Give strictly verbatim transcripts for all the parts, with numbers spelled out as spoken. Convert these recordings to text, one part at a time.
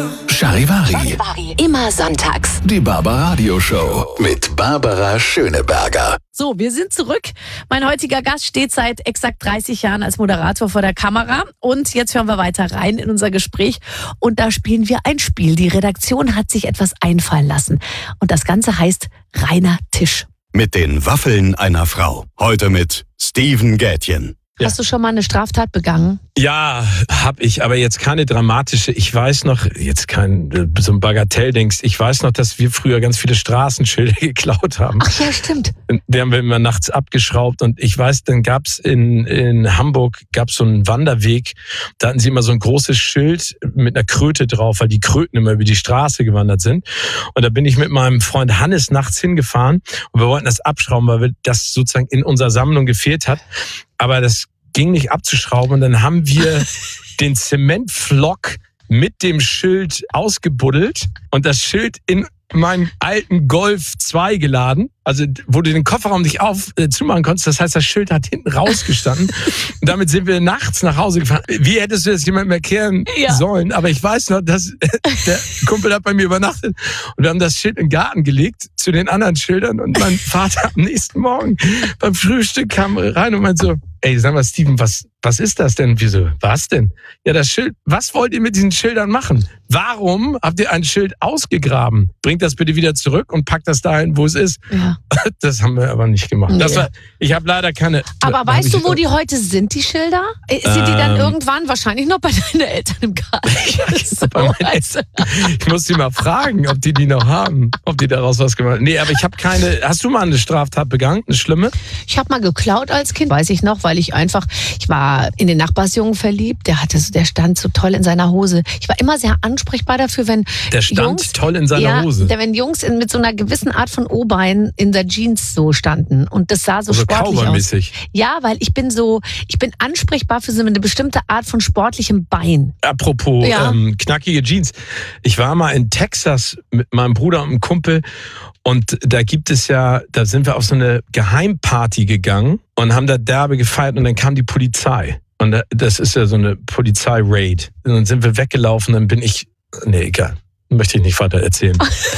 Charivari. Immer sonntags. Die Barbaradio Show mit Barbara Schöneberger. So, wir sind zurück. Mein heutiger Gast steht seit exakt dreißig Jahren als Moderator vor der Kamera. Und jetzt hören wir weiter rein in unser Gespräch. Und da spielen wir ein Spiel. Die Redaktion hat sich etwas einfallen lassen. Und das Ganze heißt Reiner Tisch. Mit den Waffeln einer Frau. Heute mit Steven Gätjen. Ja. Hast du schon mal eine Straftat begangen? Ja, hab ich, aber jetzt keine dramatische. Ich weiß noch, jetzt kein so ein Bagatell-Dings, ich weiß noch, dass wir früher ganz viele Straßenschilder geklaut haben. Ach ja, stimmt. Die haben wir immer nachts abgeschraubt und ich weiß, dann gab's in in Hamburg gab's so einen Wanderweg, da hatten sie immer so ein großes Schild mit einer Kröte drauf, weil die Kröten immer über die Straße gewandert sind. Und da bin ich mit meinem Freund Hannes nachts hingefahren und wir wollten das abschrauben, weil wir das sozusagen in unserer Sammlung gefehlt hat. Aber das ging nicht abzuschrauben und dann haben wir den Zementflock mit dem Schild ausgebuddelt und das Schild in meinen alten Golf zwei geladen, also wo du den Kofferraum nicht auf äh, zumachen konntest. Das heißt, das Schild hat hinten rausgestanden. Und damit sind wir nachts nach Hause gefahren. Wie hättest du das jemandem erklären ja. sollen? Aber ich weiß noch, dass der Kumpel hat bei mir übernachtet und wir haben das Schild in den Garten gelegt zu den anderen Schildern und mein Vater am nächsten Morgen beim Frühstück kam rein und meinte so, ey, sag mal, Steven, was, was ist das denn? Wieso? Was denn? Ja, das Schild, was wollt ihr mit diesen Schildern machen? Warum habt ihr ein Schild ausgegraben? Bringt das bitte wieder zurück und packt das dahin, wo es ist. Ja. Das haben wir aber nicht gemacht. Nee. Das war, ich habe leider keine... Aber weißt du, wo die heute sind, die Schilder? Sind ähm, die dann irgendwann wahrscheinlich noch bei deinen Eltern im Garten? Ja, so, bei meinen Eltern. Ich muss die mal fragen, ob die die noch haben. Ob die daraus was gemacht haben. Nee, aber ich habe keine... Hast du mal eine Straftat begangen? Eine schlimme? Ich habe mal geklaut als Kind, weiß ich noch, weil ich einfach... Ich war in den Nachbarsjungen verliebt. Der, hatte, der stand so toll in seiner Hose. Ich war immer sehr ansprechbar dafür, wenn Der stand Jungs, toll in seiner ja, Hose? Wenn Jungs in, mit so einer gewissen Art von O-Bein in der Jeans so standen. Und das sah so also sportlich aus. Ja, weil ich bin so, ich bin ansprechbar für so eine bestimmte Art von sportlichem Bein. Apropos ja. ähm, knackige Jeans. Ich war mal in Texas mit meinem Bruder und einem Kumpel und da gibt es ja, da sind wir auf so eine Geheimparty gegangen und haben da derbe gefeiert und dann kam die Polizei. Und das ist ja so eine Polizei-Raid. Und dann sind wir weggelaufen, dann bin ich, nee, egal. Möchte ich nicht weiter erzählen.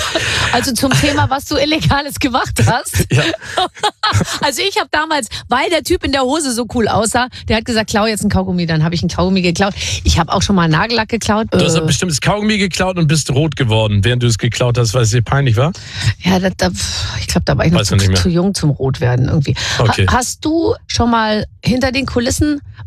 Also zum Thema, was du Illegales gemacht hast. Ja. Also ich habe damals, weil der Typ in der Hose so cool aussah, der hat gesagt, klau jetzt ein Kaugummi, dann habe ich ein Kaugummi geklaut. Ich habe auch schon mal Nagellack geklaut. Du hast ein bestimmtes Kaugummi geklaut und bist rot geworden, während du es geklaut hast, weil es dir peinlich war? Ja, da, da, ich glaube, da war ich noch zu, zu jung zum Rotwerden irgendwie. Okay. Ha, hast du schon mal hinter den Kulissen